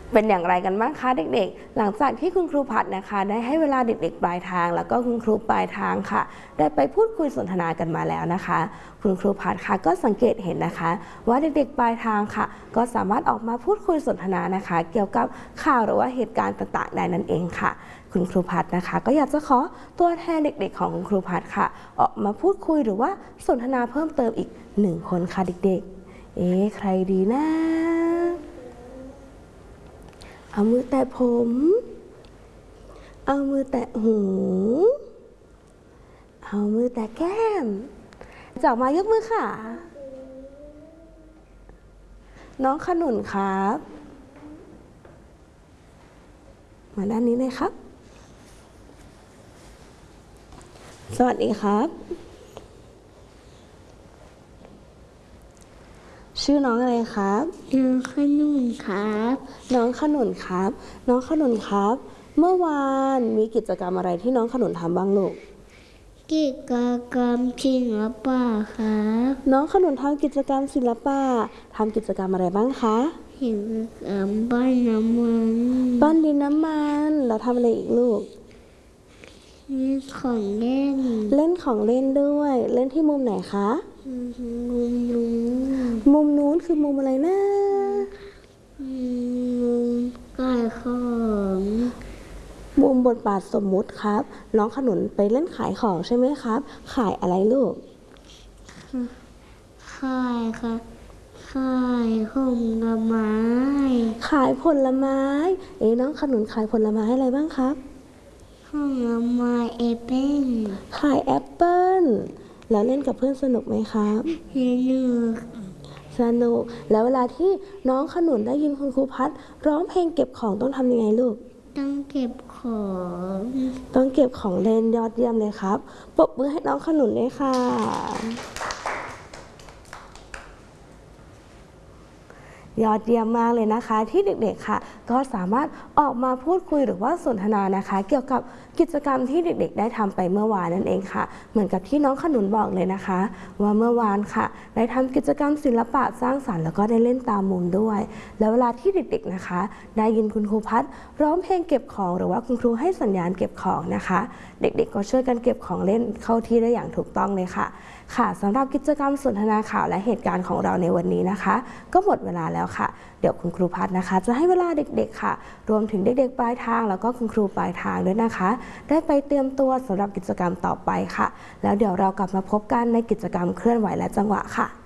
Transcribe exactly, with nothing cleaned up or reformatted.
เป็นอย่างไรกันบ้างคะเด็กๆหลังจากที่คุณครูพัดนะคะได้ให้เวลาเด็กๆปลายทางแล้วก็คุณครูปลายทางค่ะได้ไปพูดคุยสนทนากันมาแล้วนะคะคุณครูพัดค่ะก็สังเกตเห็นนะคะว่าเด็กๆปลายทางค่ะก็สามารถออกมาพูดคุยสนทนานะคะเกี่ยวกับข่าวหรือว่าเหตุการณ์ต่างๆได้นั่นเองค่ะคุณครูพัดนะคะก็อยากจะขอตัวแทนเด็กๆของคุณครูพัดค่ะออกมาพูดคุยหรือว่าสนทนาเพิ่มเติมอีกหนึ่งคนค่ะเด็กๆเอ๊ะใครดีนะเอามือแตะผมเอามือแตะหูเอามือแตะแก้มจับมายกมือค่ะน้องขนุนครับมาด้านนี้เลยครับสวัสดีครับชื่อน้องอะไรครับน้องขนุนครับน้องขนุนครับน้องขนุนครับเมื่อวานมีกิจกรรมอะไรที่น้องขนุนทำบ้างลูกกิจกรรมศิลปะครับน้องขนุนทำกิจกรรมศิลปะทำกิจกรรมอะไรบ้างคะกิจกรรมปั้นน้ำมันปั้นดินน้ำมันแล้วทำอะไรอีกลูกเล่นของเล่นเล่นของเล่นด้วยเล่นที่มุมไหนคะมุมนู้นมุมนู้นคือมุมอะไรนะมุมขายของมุมบทบาทสมมุติครับน้องขนุนไปเล่นขายของใช่ไหมครับขายอะไรลูกขายค่ะขายผลไม้ขายผลไม้เอ๊ะน้องขนุนขายผลไม้อะไรบ้างครับผลไม้แอปเปิ้ลขายแอปเปิ้ลแล้วเล่นกับเพื่อนสนุกไหมครับสนุกสนุกแล้วเวลาที่น้องขนุนได้ยินคุณครูพัดร้องเพลงเก็บของต้องทำยังไงลูกต้องเก็บของต้องเก็บของเล่นยอดเยี่ยมเลยครับปรบมือให้น้องขนุนด้วยค่ะยอดเยี่ยมมากเลยนะคะที่เด็กๆค่ะก็สามารถออกมาพูดคุยหรือว่าสนทนานะคะเกี่ยวกับกิจกรรมที่เด็กๆได้ทำไปเมื่อวานนั่นเองค่ะเหมือนกับที่น้องขนุนบอกเลยนะคะว่าเมื่อวานค่ะได้ทำกิจกรรมศิลปะสร้างสรรค์แล้วก็ได้เล่นตามมุมด้วยแล้วเวลาที่เด็กๆนะคะได้ยินคุณครูพัดร้องเพลงเก็บของหรือว่าคุณครูให้สัญญาณเก็บของนะคะเด็กๆก็ช่วยกันเก็บของเล่นเข้าที่ได้อย่างถูกต้องเลยค่ะค่ะสำหรับกิจกรรมสนทนาข่าวและเหตุการณ์ของเราในวันนี้นะคะก็หมดเวลาแล้วค่ะเดี๋ยวคุณครูพัดนะคะจะให้เวลาเด็กๆค่ะรวมถึงเด็กๆปลายทางแล้วก็คุณครูปลายทางด้วยนะคะได้ไปเตรียมตัวสำหรับกิจกรรมต่อไปค่ะแล้วเดี๋ยวเรากลับมาพบกันในกิจกรรมเคลื่อนไหวและจังหวะค่ะ